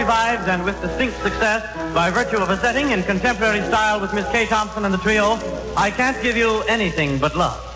survives, and with distinct success, by virtue of a setting in contemporary style with Miss Kay Thompson and the trio, I Can't Give You Anything But Love.